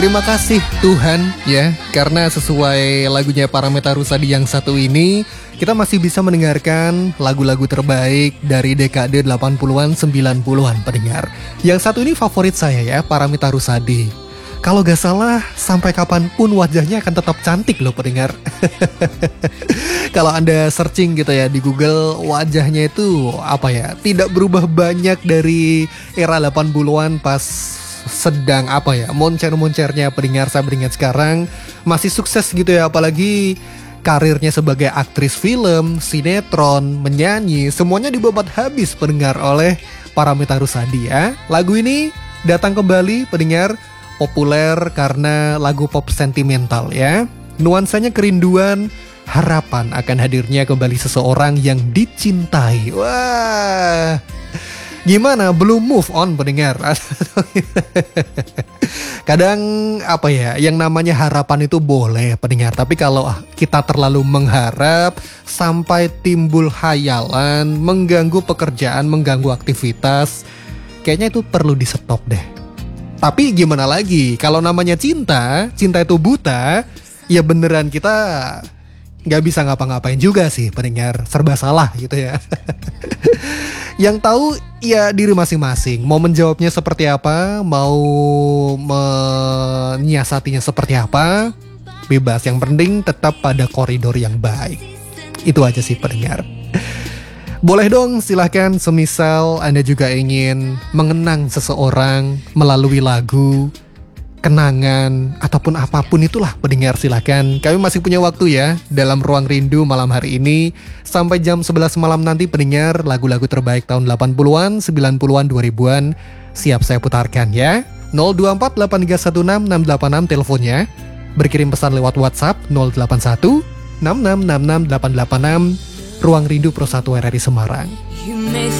Terima kasih Tuhan ya, karena sesuai lagunya Paramitha Rusady yang satu ini, kita masih bisa mendengarkan lagu-lagu terbaik dari dekade 80-an, 90-an pendengar. Yang satu ini favorit saya ya, Paramitha Rusady. Kalau gak salah, sampai kapanpun wajahnya akan tetap cantik loh pendengar. Kalau Anda searching gitu ya di Google, wajahnya itu apa ya, tidak berubah banyak dari era 80-an pas sedang apa ya, moncer-moncernya pendengar. Saya beringat sekarang masih sukses gitu ya, apalagi karirnya sebagai aktris film, sinetron, menyanyi, semuanya dibabat habis pendengar oleh Paramitha Rusady ya. Lagu ini datang kembali pendengar, populer karena lagu pop sentimental ya. Nuansanya kerinduan, harapan akan hadirnya kembali seseorang yang dicintai. Wah, gimana, belum move on pendengar? Kadang apa ya, yang namanya harapan itu boleh pendengar, tapi kalau kita terlalu mengharap sampai timbul hayalan, mengganggu pekerjaan, mengganggu aktivitas, kayaknya itu perlu di stop deh. Tapi gimana lagi, kalau namanya cinta, cinta itu buta, ya beneran kita gak bisa ngapa-ngapain juga sih pendengar, serba salah gitu ya. Yang tahu ya diri masing-masing, mau menjawabnya seperti apa, mau menyiasatinya seperti apa, bebas. Yang penting tetap pada koridor yang baik. Itu aja sih pendengar. Boleh dong, silahkan semisal Anda juga ingin mengenang seseorang melalui lagu, kenangan, ataupun apapun itulah pendengar, silahkan. Kami masih punya waktu ya dalam Ruang Rindu malam hari ini. Sampai jam 11 malam nanti pendengar, lagu-lagu terbaik tahun 80-an, 90-an, 2000-an siap saya putarkan ya. 02483166686 teleponnya. Berkirim pesan lewat WhatsApp 081 6666 886. Ruang Rindu Pro 1 RRI Semarang.